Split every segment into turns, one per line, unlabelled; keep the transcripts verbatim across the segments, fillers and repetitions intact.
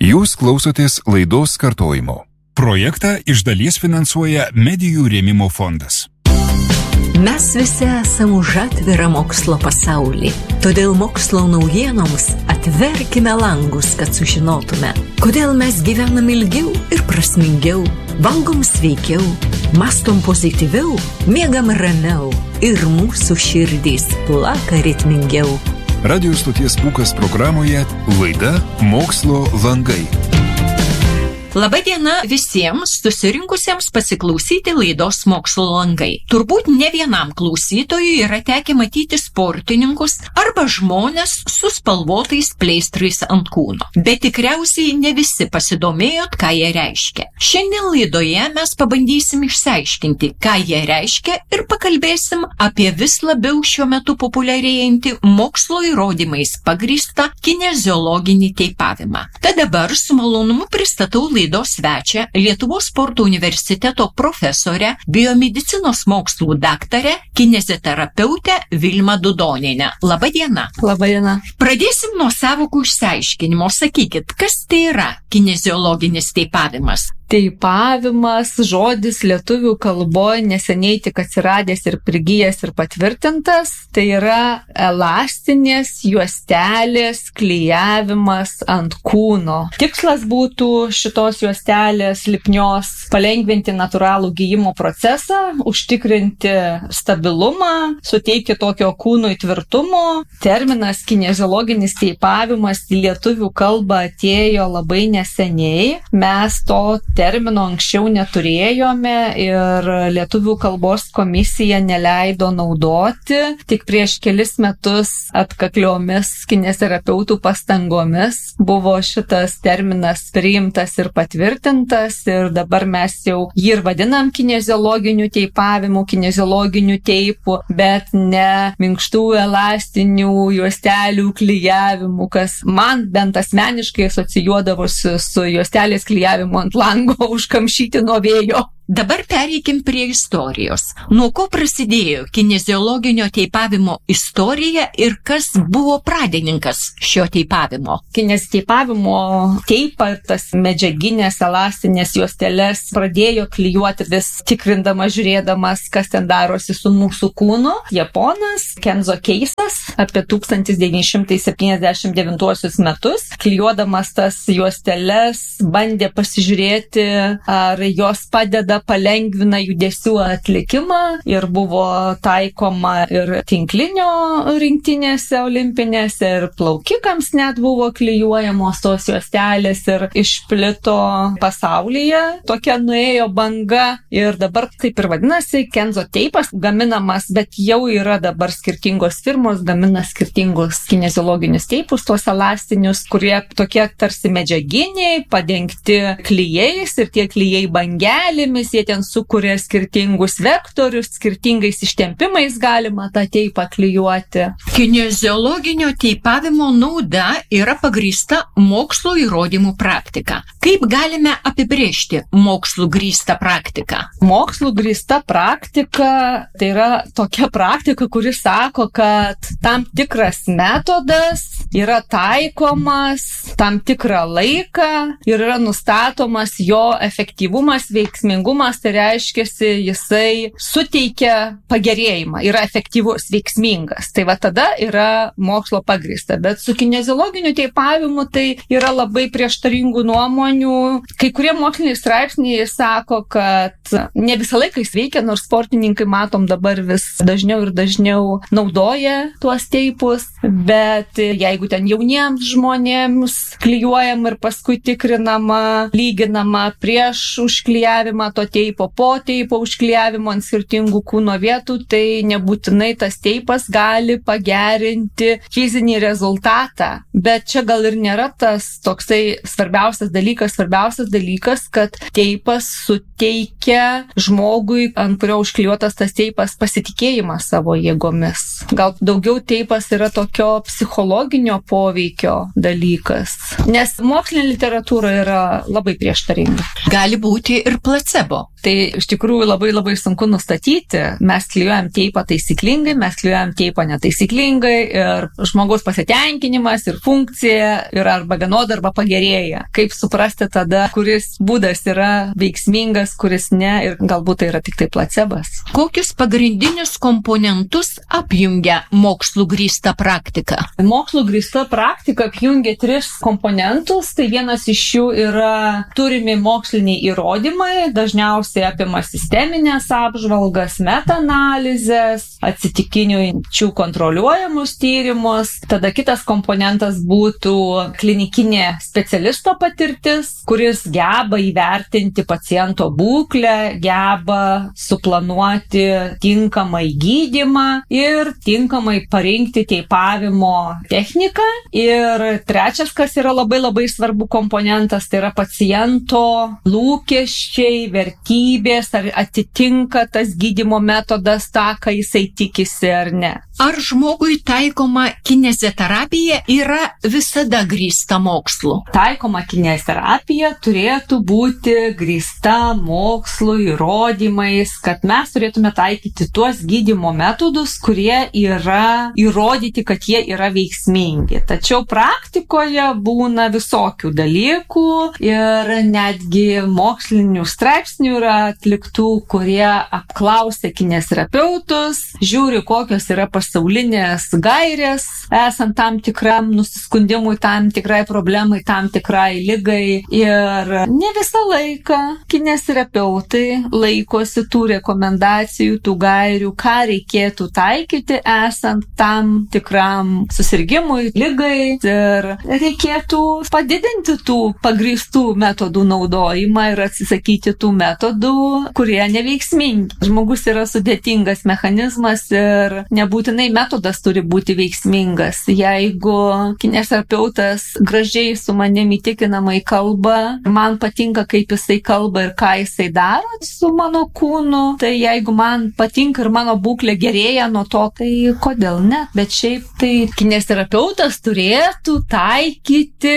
Jūs klausotės laidos kartojimo. Projektą iš dalies finansuoja Medijų rėmimo fondas.
Mes visi esame už atvirą mokslo pasaulį. Todėl mokslo naujienoms atverkime langus, kad sužinotume, kodėl mes gyvenam ilgiau ir prasmingiau, valgom sveikiau, mastom pozityviau, miegam ramiau ir mūsų širdys plaka ritmingiau.
Radio stoties Pūkas programoje laida Mokslo langai.
Labadiena visiems susirinkusiems pasiklausyti laidos Mokslo langai. Turbūt ne vienam klausytojui yra tekę matyti sportininkus arba žmonės su spalvotais pleistrais ant kūno. Bet tikriausiai ne visi pasidomėjot, ką jie reiškia. Šiandien laidoje mes pabandysim išsiaiškinti, ką jie reiškia ir pakalbėsim apie vis labiau šiuo metu populiarėjantį mokslo įrodymais pagrįstą kineziologinį teipavimą. Tad dabar su malonumu pristatau laidą laidos svečią, Lietuvos sporto universiteto profesorę, biomedicinos mokslų daktarę, kineziterapeutę Vilmą Dudonienę. Labą dieną.
Labą dieną.
Pradėsim nuo sąvokų išsiaiškinimo. Sakykit, kas tai yra kineziologinis teipavimas?
Teipavimas, žodis lietuvių kalboje neseniai tik atsiradęs ir prigijęs ir patvirtintas, tai yra elastinės juostelės klijavimas ant kūno. Tikslas būtų šitos juostelės lipnios palengvinti natūralų gijimo procesą, užtikrinti stabilumą, suteikti tokio kūnui tvirtumo. Terminas kineziologinis teipavimas į lietuvių kalbą atėjo labai neseniai. Mes to termino anksčiau neturėjome ir lietuvių kalbos komisija neleido naudoti. Tik prieš kelis metus atkakliomis kineziterapeutų pastangomis buvo šitas terminas priimtas ir patvirtintas ir dabar mes jau jį ir vadinam kineziologiniu teipavimu, kineziologiniu teipu, bet ne minkštų elastinių juostelių klijavimu, kas man bent asmeniškai asocijuodavosi su juostelės klijavimu ant lango užkamšyti nuo vėjo.
Dabar pereikim prie istorijos. Nuo ko prasidėjo kineziologinio teipavimo istorija ir kas buvo pradininkas šio teipavimo?
Kineziteipavimo teipą ir tas medžiaginės elastinės juosteles pradėjo klijuoti vis tikrindamas, žiūrėdamas, kas ten darosi su mūsų kūnu. Japonas Kenzo Keisas apie tūkstantis devyni šimtai septyniasdešimt devintuosius metus, klijuodamas tas juosteles, bandė pasižiūrėti, ar jos padeda palengvina judesių atlikimą ir buvo taikoma ir tinklinio rinktinėse olimpinėse ir plaukikams net buvo klijuojamos tos juostelės ir išplito pasaulyje. Tokia nuėjo banga ir dabar taip ir vadinasi Kenzo teipas, gaminamas, bet jau yra dabar skirtingos firmos, gamina skirtingus kineziologinius teipus, tuos elastinius, kurie tokie tarsi medžiaginiai, padengti klijais ir tie klijai bangelėmis, jie ten sukuria skirtingus vektorius, skirtingais ištempimais galima tą teipą klijuoti.
Kineziologinio teipavimo nauda yra pagrįsta mokslo įrodymų praktika. Kaip galime apibrėžti mokslo grįstą praktiką?
Mokslo grįsta praktika tai yra tokia praktika, kuri sako, kad tam tikras metodas yra taikomas tam tikrą laiką ir yra nustatomas jo efektyvumas, veiksmingumas, tai reiškiasi, jisai suteikia pagerėjimą, yra efektyvus, veiksmingas. Tai va tada yra mokslo pagrįsta. Bet su kineziologiniu teipavimu tai yra labai prieštaringų nuomonių. Kai kurie moksliniai straipsniai sako, kad ne visą laiką jis veikia, nors sportininkai matom dabar vis dažniau ir dažniau naudoja tuos teipus, bet jeigu ten jauniems žmonėms klijuojam ir paskui tikrinama, lyginama prieš užklijavimą to teipo, po teipo užklijavimo ant skirtingų kūno vietų, tai nebūtinai tas teipas gali pagerinti fizinį rezultatą. Bet čia gal ir nėra tas toksai svarbiausias dalykas. Svarbiausias dalykas, kad teipas suteikia žmogui, ant kurio užklijuotas tas teipas, pasitikėjimą savo jėgomis. Gal daugiau teipas yra tokio psichologinio poveikio dalykas. nes mokslinė literatūra yra labai prieštaringa.
Gali būti ir placebo.
Tai iš tikrųjų labai labai sunku nustatyti. Mes klijuojam teipą taisyklingai, mes klijuojam teipą netaisyklingai ir žmogaus pasitenkinimas ir funkcija yra arba vienoda, arba pagerėja. Kaip suprasti tada, kuris būdas yra veiksmingas, kuris ne ir galbūt tai yra tik tai placebas.
Kokius pagrindinius komponentus apjungia mokslų grįsta praktika?
Mokslų grįsta praktika apjungia tris komponentus. Tai vienas iš jų yra turimi moksliniai įrodymai, dažniausiai apima sisteminės apžvalgas, metaanalizės, atsitikinių imčių kontroliuojamus tyrimus. Tada kitas komponentas būtų klinikinė specialisto patirtis, kuris geba įvertinti paciento būklę, geba suplanuoti tinkamai gydymą ir tinkamai parinkti teipavimo techniką. Ir trečias, kas yra labai labai svarbu komponentas, tai yra paciento lūkesčiai, vertybės, ar atitinka tas gydymo metodas tą, ką jisai tikisi ar ne.
Ar žmogui taikoma kineziterapija yra visada grįsta mokslu?
Taikoma kineziterapija turėtų būti grįsta mokslu, įrodymais, kad mes turėtume taikyti tuos gydymo metodus, kurie yra įrodyti, kad jie yra veiksmingi. Tačiau praktikoje būna visokių dalykų ir netgi mokslinių straipsnių yra atliktų, kurie apklausė kineziterapeutus, žiūri, kokios yra pasaulinės gairės, esant tam tikram nusiskundimui, tam tikrai problemai, tam tikrai ligai. Ir ne visą laiką kineziterapeutai laikosi tų rekomendacijų, tų gairių, ką reikėtų taikyti esant tam tikram susirgimui, ligai. Ir reikėtų padidinti tų pagrįstų metodų naudojimą ir atsisakyti tų metodų, kurie neveiksmingi. Žmogus yra sudėtingas mechanizmas ir nebūtinai metodas turi būti veiksmingas. Jeigu kineziterapeutas gražiai su manimi įtikinamai kalba, man patinka, kaip jisai kalba ir ką jisai daro su mano kūnu, tai jeigu man patinka ir mano būklė gerėja nuo to, tai kodėl ne? Bet šiaip tai kineziterapeutas turėtų taikyti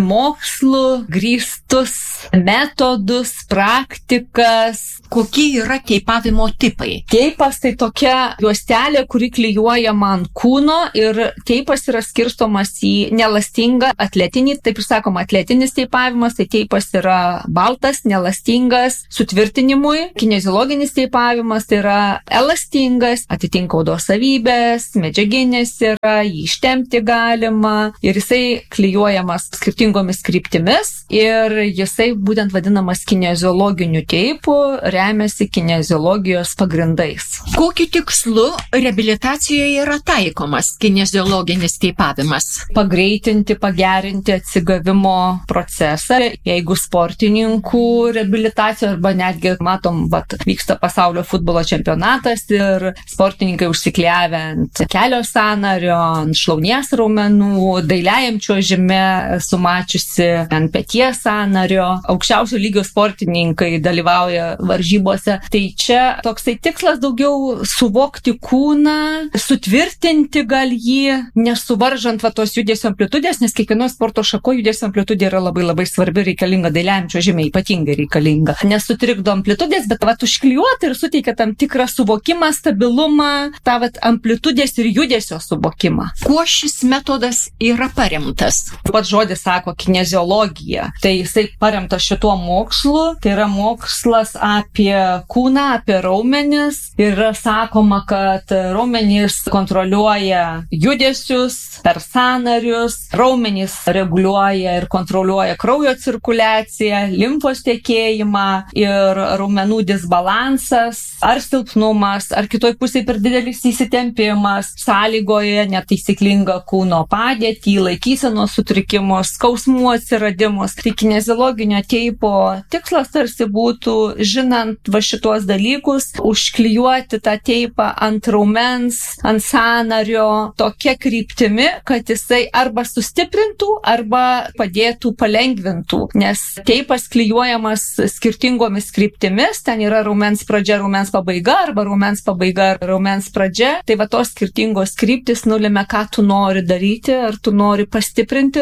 mokslu grįstus metodus, praktikas.
Kokie yra teipavimo tipai?
Teipas tai tokia juostelė, kuri klijuojama ant kūno ir teipas yra skirstomas į nelastingą, atletinį, taip ir sakoma, atletinis teipavimas, tai teipas yra baltas, nelastingas, sutvirtinimui. Kineziologinis teipavimas tai yra elastingas, atitinka odos savybės, medžiaginis yra, jį ištempti galima ir jisai klijuojamas skirtingomis kryptimis ir jisai būtent vadinamas kineziologiniu teipu, remiasi kineziologijos pagrindais.
Kokiu tikslu reabilitacijoje yra taikomas kineziologinis teipavimas?
Pagreitinti, pagerinti atsigavimo procesą. Jeigu sportininkų reabilitacija arba netgi, matom, vat, vyksta pasaulio futbolo čempionatas ir sportininkai užsikliavę ant kelio sąnario, ant šlaunies raumenų, dailiajam čiuožime sumačiusi ant peties sąnario, aukščiausio lygio sportininkai dalyvauja varžybose. Tai čia toksai tikslas daugiau suvokti kūną, sutvirtinti gal jį, nesuvaržant va tos judesio amplitudės, nes kiekvienoje sporto šakoje judesio amplitudė yra labai labai svarbi, reikalinga, dailiajam čiuožime ypatingai reikalinga. Nesutrikdo amplitudės, bet va užklijuoti ir suteikia tam tikrą suvokimą, stabilumą, tą va amplitudės ir judesio suvokimą.
Kuo šis metodas yra paremtas?
Pats žodis sako kineziologija. Tai jisai paremtas šituo mokslu, tai yra mokslas apie kūną, apie raumenis. Ir yra sakoma, kad raumenys kontroliuoja judesius per sąnarius, raumenys reguliuoja ir kontroliuoja kraujo cirkuliaciją, limfos tekėjimą ir raumenų disbalansas ar silpnumas, ar kitoj pusėje per didelis įsitempimas sąlygoja netaisyklingą kūno padėtį, laikysenos sutrikimus, skausmų atsiradimus. Tai kineziologinio teipo tikslas tarsi būtų, žinant va šitos dalykus, užklijuoti tą teipą ant raumens, ant sąnario tokia kryptimi, kad jisai arba sustiprintų, arba padėtų, palengvintų. Nes teipas klijuojamas skirtingomis kryptimis, ten yra raumens pradžia, raumens pabaiga, arba raumens pabaiga, raumens pradžia. Tai va tos skirtingos kryptis nulėmė, ką tu nori daryti, ar tu nori pastiprinti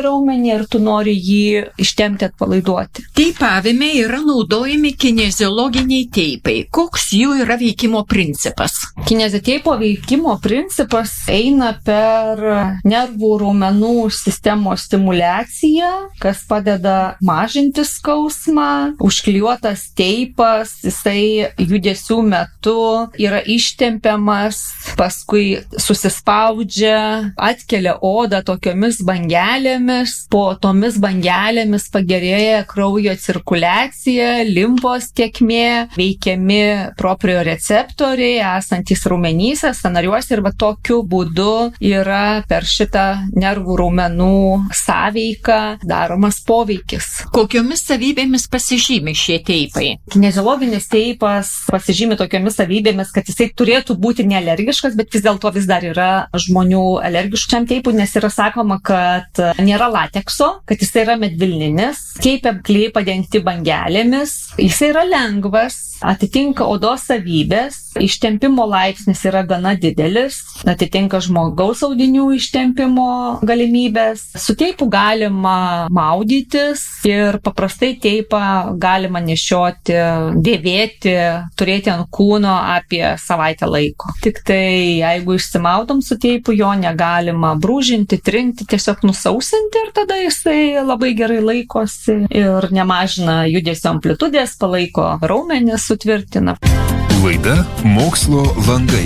raumenį ir tu nori jį ištempti, atpalaiduoti.
Teipavime yra naudojami kineziologiniai teipai. Koks jų yra veikimo principas?
Kineziteipo veikimo principas eina per nervų raumenų sistemos stimuliaciją, kas padeda mažinti skausmą. Užklijuotas teipas, jisai judesių metu yra ištempiamas, paskui susispaudžia, atkelia odą tokiomis bangelėmis, po tomis bangelėmis pagerėja kraujo cirkuliacija, limfos tėkmė, veikiami proprioreceptoriai, esantys raumenyse, sąnariuose ir va tokiu būdu yra per šitą nervų raumenų sąveiką daromas poveikis.
Kokiomis savybėmis pasižymi šie teipai?
Kineziologinis teipas pasižymi tokiomis savybėmis, kad jisai turėtų būti nealergiškas, bet vis dėlto vis dar yra žmonių alergiškų šiam teipui, nes yra sakoma, kad nėra latekso, kad jisai yra medvilninis, teipe klijai padengti bangelėmis, jisai yra lengvas, atitinka odos savybės, ištempimo laipsnis yra gana didelis, atitinka žmogaus audinių ištempimo galimybės. Su teipu galima maudytis ir paprastai teipą galima nešioti, dėvėti, turėti ant kūno apie savaitę laiko. Tik tai jeigu išsimaudom su teipu, jo negalima brūžinti, trinti, tiesiog nusausinti ir tada jisai labai gerai laikosi ir nemažina judesio amplitudės, palaiko raumenis, sutvirtina.
Laida Mokslo langai.